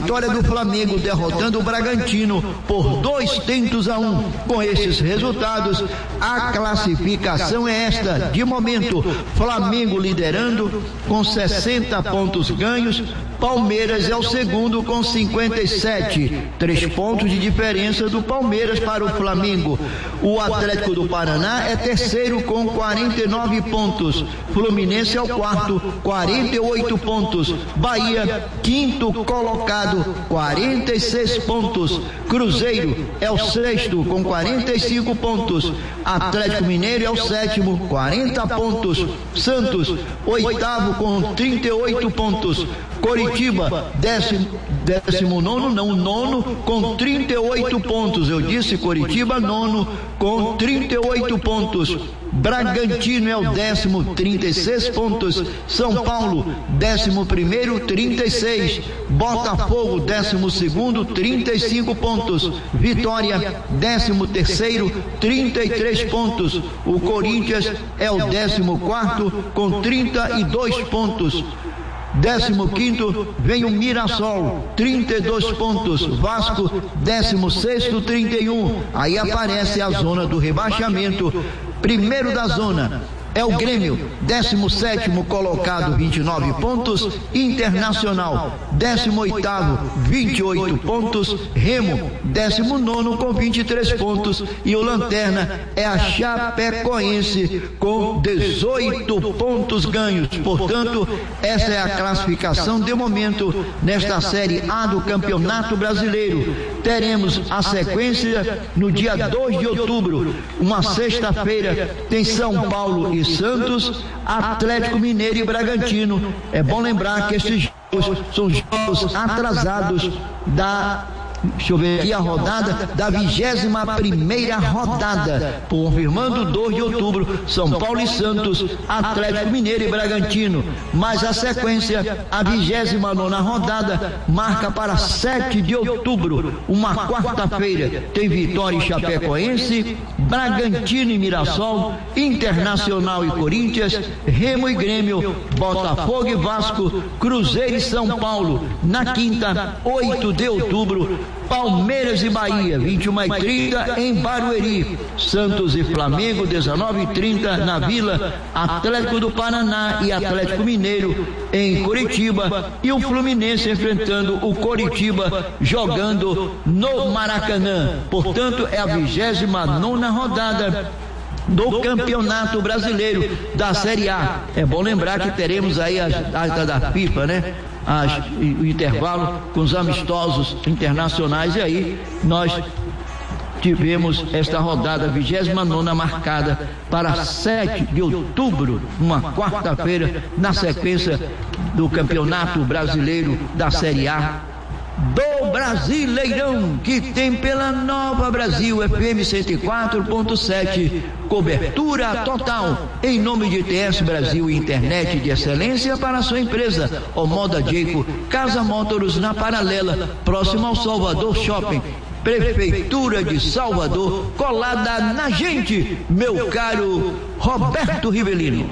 vitória do Flamengo derrotando o Bragantino por 2-1. Com esses resultados, a classificação é esta. De momento, Flamengo liderando com 60 pontos ganhos. Palmeiras é o segundo com 57, 3 pontos de diferença do Palmeiras para o Flamengo. O Atlético do Paraná é terceiro com 49 pontos. Fluminense é o quarto, 48 pontos. Bahia, quinto colocado, 46 pontos. Cruzeiro é o sexto com 45 pontos. Atlético Mineiro é o sétimo, 40 pontos. Santos, oitavo com 38 pontos. Coritiba, nono com 38 pontos. Eu disse Coritiba, nono com 38 pontos. Bragantino é o 10º, 36 pontos. São Paulo, 11º, 36. Botafogo, 12º, 35 pontos. Vitória, 13º, 33 pontos. O Corinthians é o 14º com 32 pontos. 15º vem o Mirassol, 32 pontos. Vasco, 16º, 31. Aí aparece a zona do rebaixamento. Primeiro da zona é o Grêmio, 17º colocado, 29 pontos. Internacional, 18º, 28 pontos. Remo, 19º com 23 pontos. E o Lanterna é a Chapecoense com 18 pontos ganhos. Portanto, essa é a classificação de momento nesta Série A do Campeonato Brasileiro. Teremos a sequência no dia 2 de outubro, uma sexta-feira, tem São Paulo e Santos, Atlético Mineiro e Bragantino. É bom lembrar que esses jogos são jogos atrasados deixa eu ver aqui a rodada da 21ª rodada, confirmando 2 de outubro, São Paulo e Santos, Atlético Mineiro e Bragantino. Mas a sequência, a 29ª rodada, marca para 7 de outubro, uma quarta-feira. Tem Vitória e Chapecoense, Bragantino e Mirassol, Internacional e Corinthians, Remo e Grêmio, Botafogo e Vasco, Cruzeiro e São Paulo. Na quinta, 8 de outubro, Palmeiras e Bahia, 21h30 em Barueri. Santos e Flamengo, 19h30 na Vila. Atlético do Paraná e Atlético Mineiro em Curitiba. E o Fluminense enfrentando o Coritiba, jogando no Maracanã. Portanto, é a 29ª rodada do Campeonato Brasileiro da Série A. É bom lembrar que teremos aí a data da FIFA, né? O intervalo com os amistosos internacionais, e aí nós tivemos esta rodada 29ª marcada para 7 de outubro, uma quarta-feira, na sequência do Campeonato Brasileiro da Série A do Brasileirão, que tem pela Nova Brasil FM 104.7, cobertura total, em nome de TS Brasil, internet de excelência para a sua empresa. Omoda Jeico, Casa Mótoros na Paralela, próximo ao Salvador Shopping. Prefeitura de Salvador, colada na gente, meu caro Roberto Rivelino.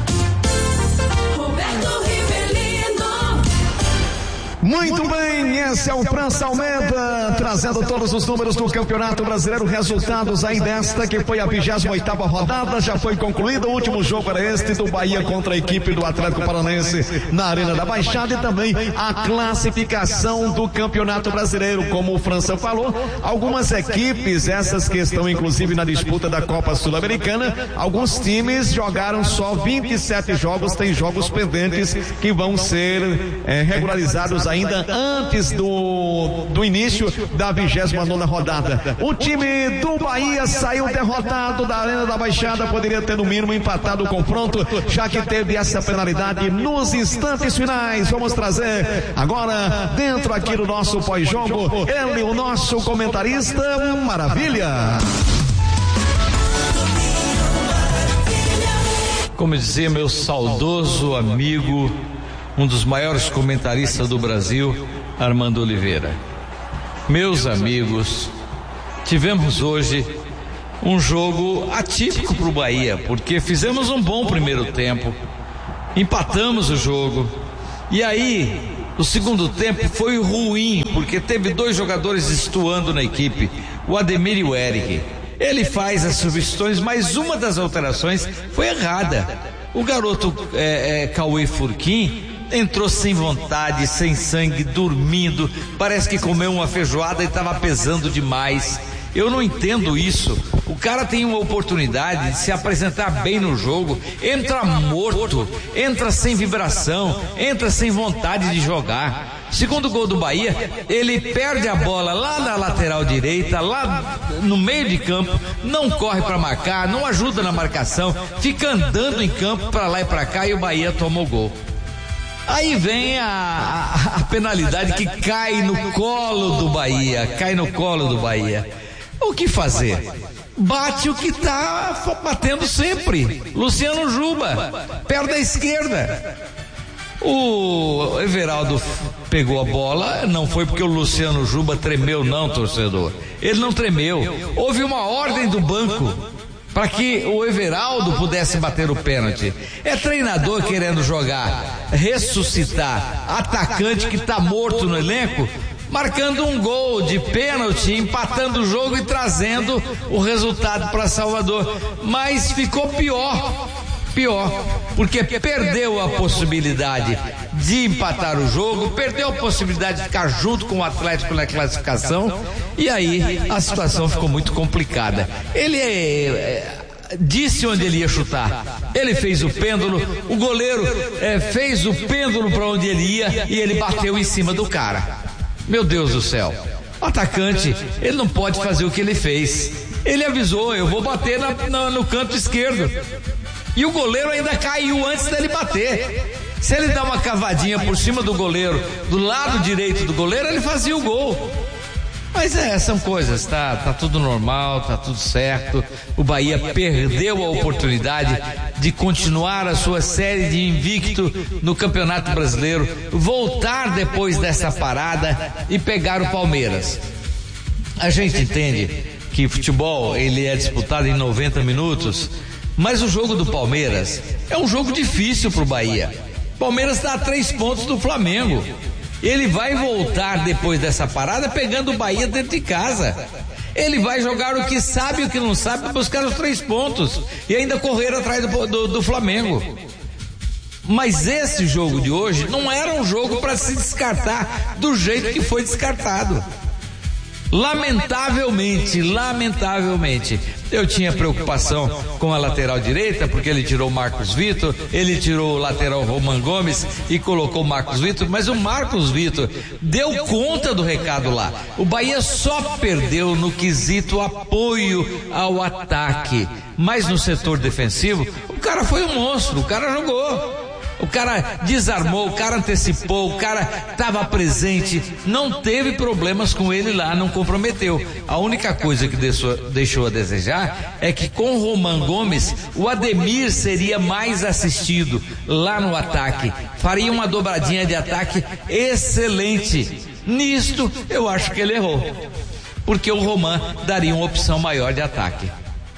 Muito bem, esse é o França Almeida, trazendo todos os números do Campeonato Brasileiro, resultados aí desta que foi a 28ª rodada, já foi concluído. O último jogo era este do Bahia contra a equipe do Atlético Paranaense na Arena da Baixada, e também a classificação do Campeonato Brasileiro. Como o França falou, algumas equipes, essas que estão inclusive na disputa da Copa Sul-Americana, alguns times jogaram só 27 jogos, tem jogos pendentes que vão ser regularizados ainda antes do início da 29ª rodada. O time do Bahia saiu derrotado da Arena da Baixada, poderia ter no mínimo empatado o confronto, já que teve essa penalidade nos instantes finais. Vamos trazer agora, dentro aqui do nosso pós-jogo, ele, o nosso comentarista Maravilha. Como dizia meu saudoso amigo, um dos maiores comentaristas do Brasil, Armando Oliveira: meus amigos, tivemos hoje um jogo atípico para o Bahia, porque fizemos um bom primeiro tempo, empatamos o jogo, e aí O segundo tempo foi ruim, porque teve 2 jogadores destoando na equipe, o Ademir e o Eric. Ele faz as substituições, mas uma das alterações foi errada. O garoto Cauê Furquim entrou sem vontade, sem sangue, dormindo, parece que comeu uma feijoada e estava pesando demais. Eu não entendo isso. O cara tem uma oportunidade de se apresentar bem no jogo, entra morto, entra sem vibração, entra sem vontade de jogar. Segundo gol do Bahia, ele perde a bola lá na lateral direita, lá no meio de campo, não corre para marcar, não ajuda na marcação, fica andando em campo para lá e para cá, e o Bahia toma o gol. Aí vem a penalidade que cai no colo do Bahia, O que fazer? Bate o que tá batendo sempre, Luciano Juba, perna da esquerda. O Everaldo pegou a bola, não foi porque o Luciano Juba tremeu não, torcedor. Ele não tremeu. Houve uma ordem do banco para que o Everaldo pudesse bater o pênalti. É treinador querendo jogar, ressuscitar atacante que está morto no elenco, marcando um gol de pênalti, empatando o jogo e trazendo o resultado para Salvador. Mas ficou pior, porque perdeu a possibilidade de empatar o jogo, perdeu a possibilidade de ficar junto com o Atlético na classificação, e aí a situação ficou muito complicada. Ele disse onde ele ia chutar, ele fez o pêndulo, o goleiro fez o pêndulo para onde ele ia e ele bateu em cima do cara. Meu Deus do céu, o atacante, ele não pode fazer o que ele fez. Ele avisou, eu vou bater no canto esquerdo. E o goleiro ainda caiu antes dele bater. Se ele dá uma cavadinha por cima do goleiro, do lado direito do goleiro, ele fazia o gol. Mas são coisas, tá tudo normal, tá tudo certo. O Bahia perdeu a oportunidade de continuar a sua série de invicto no Campeonato Brasileiro, voltar depois dessa parada e pegar o Palmeiras. A gente entende que futebol ele é disputado em 90 minutos, mas o jogo do Palmeiras é um jogo difícil pro Bahia. Palmeiras está a 3 pontos do Flamengo. Ele vai voltar depois dessa parada pegando o Bahia dentro de casa. Ele vai jogar o que sabe e o que não sabe para buscar os 3 pontos e ainda correr atrás do Flamengo. Mas esse jogo de hoje não era um jogo para se descartar do jeito que foi descartado. Lamentavelmente, eu tinha preocupação com a lateral direita, porque ele tirou o Marcos Vitor, ele tirou o lateral Roman Gomes e colocou o Marcos Vitor, mas o Marcos Vitor deu conta do recado lá. O Bahia só perdeu no quesito apoio ao ataque, mas no setor defensivo, o cara foi um monstro, o cara jogou. O cara desarmou, o cara antecipou, o cara estava presente, não teve problemas com ele lá, não comprometeu. A única coisa que deixou a desejar é que com o Roman Gomes, o Ademir seria mais assistido lá no ataque, faria uma dobradinha de ataque excelente. Nisto, eu acho que ele errou, porque o Roman daria uma opção maior de ataque.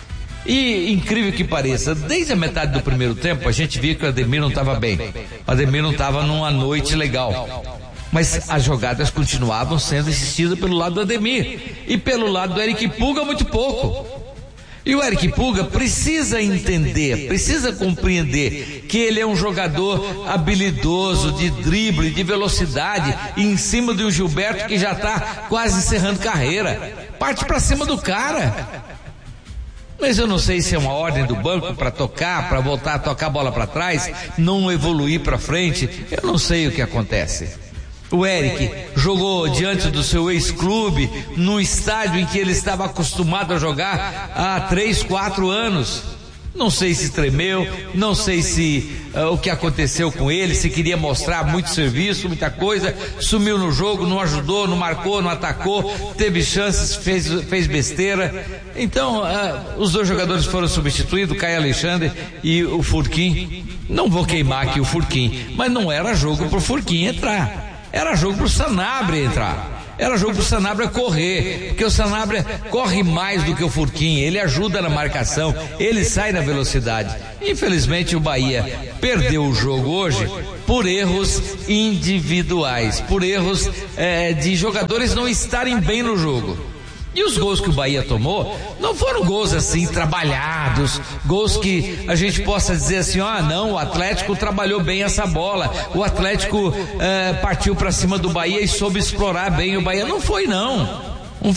E incrível que pareça, desde a metade do primeiro tempo a gente via que o Ademir não estava bem, o Ademir não estava numa noite legal, mas as jogadas continuavam sendo assistidas pelo lado do Ademir e pelo lado do Eric Puga muito pouco. E o Eric Puga precisa entender, precisa compreender que ele é um jogador habilidoso, de drible, de velocidade, em cima do Gilberto que já está quase encerrando carreira. Parte para cima do cara. Mas eu não sei se é uma ordem do banco para tocar, para voltar a tocar a bola para trás, não evoluir para frente. Eu não sei o que acontece. O Eric jogou diante do seu ex-clube, num estádio em que ele estava acostumado a jogar há 3, 4 anos. Não sei se tremeu, não sei se o que aconteceu com ele, se queria mostrar muito serviço, muita coisa, sumiu no jogo, não ajudou, não marcou, não atacou, teve chances, fez besteira. Então, os 2 jogadores foram substituídos, o Caio Alexandre e o Furquim. Não vou queimar aqui o Furquim, mas não era jogo pro Furquim entrar, era jogo pro Sanabria entrar. Era jogo pro Sanabria correr, porque o Sanabria corre mais do que o Furquim, ele ajuda na marcação, ele sai na velocidade. Infelizmente o Bahia perdeu o jogo hoje por erros individuais, por erros de jogadores não estarem bem no jogo. E os gols que o Bahia tomou não foram gols assim trabalhados, gols que a gente possa dizer assim, não, o Atlético trabalhou bem essa bola, o Atlético partiu para cima do Bahia e soube explorar bem o Bahia. Não foi não.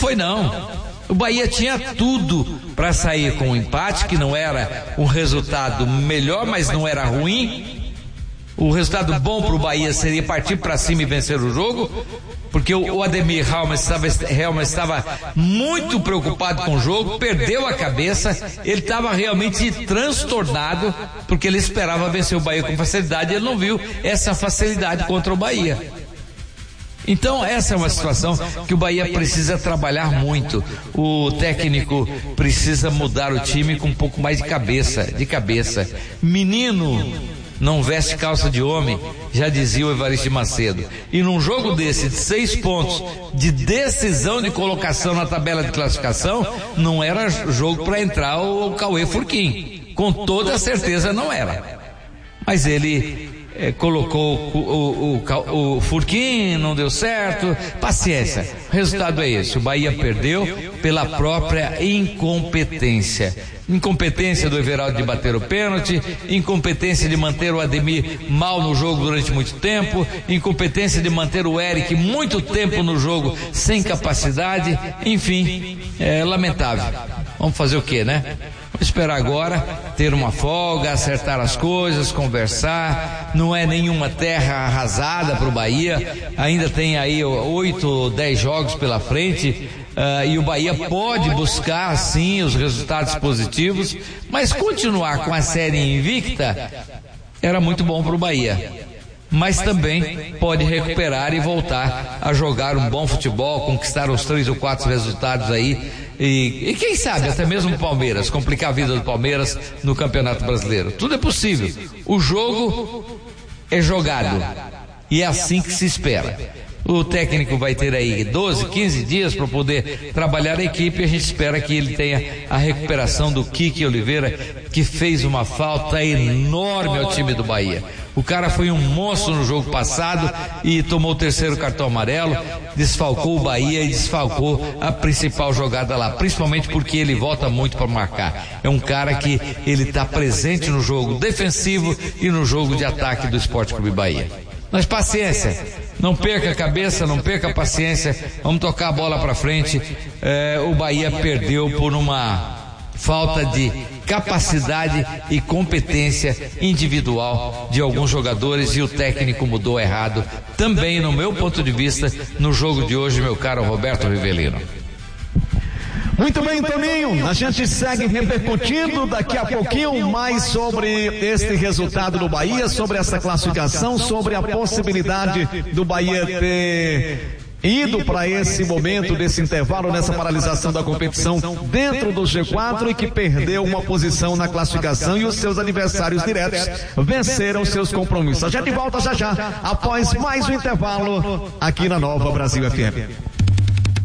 O Bahia tinha tudo para sair com um empate, que não era um resultado melhor, mas não era ruim. O resultado bom para o Bahia seria partir para cima e vencer o jogo, porque o Ademir realmente estava muito preocupado com o jogo, perdeu a cabeça, ele estava realmente transtornado, porque ele esperava vencer o Bahia com facilidade, e ele não viu essa facilidade contra o Bahia. Então essa é uma situação que o Bahia precisa trabalhar muito. O técnico precisa mudar o time com um pouco mais de cabeça. Menino não veste calça de homem, já dizia o Evaristo de Macedo. E num jogo desse de 6 pontos de decisão de colocação na tabela de classificação, não era jogo para entrar o Cauê Furquim, com toda certeza não era. Mas ele colocou o Furquim, não deu certo, paciência, o resultado é esse. O Bahia perdeu pela própria incompetência do Everaldo de bater o pênalti, incompetência de manter o Ademir mal no jogo durante muito tempo, incompetência de manter o Eric muito tempo no jogo sem capacidade, enfim, é lamentável. Vamos fazer o quê, né? Vamos esperar agora ter uma folga, acertar as coisas, conversar. Não é nenhuma terra arrasada para o Bahia, ainda tem aí 8 ou 10 jogos pela frente, e o Bahia pode buscar sim os resultados positivos, mas continuar com a série invicta era muito bom para o Bahia. Mas também pode recuperar e voltar a jogar um bom futebol, conquistar os 3 ou 4 resultados aí, e quem sabe até mesmo o Palmeiras, complicar a vida do Palmeiras no Campeonato Brasileiro. Tudo é possível. O jogo é jogado e é assim que se espera. O técnico vai ter aí 12, 15 dias para poder trabalhar a equipe, e a gente espera que ele tenha a recuperação do Kiki Oliveira, que fez uma falta enorme ao time do Bahia. O cara foi um monstro no jogo passado e tomou o 3º cartão amarelo, desfalcou o Bahia e desfalcou a principal jogada lá, principalmente porque ele volta muito para marcar. É um cara que ele está presente no jogo defensivo e no jogo de ataque do Sport Clube Bahia. Mas paciência, não perca a cabeça, não perca a paciência, vamos tocar a bola para frente. O Bahia perdeu por uma falta de capacidade e competência individual de alguns jogadores, e o técnico mudou errado também, no meu ponto de vista, no jogo de hoje, meu caro Roberto Rivelino. Muito bem, Toninho, a gente segue repercutindo daqui a pouquinho mais sobre este resultado do Bahia, sobre essa classificação, sobre a possibilidade do Bahia ter ido para esse momento desse intervalo, nessa paralisação da competição dentro do G4, e que perdeu uma posição na classificação, e os seus adversários diretos venceram seus compromissos. A gente volta já após mais um intervalo aqui na Nova Brasil FM.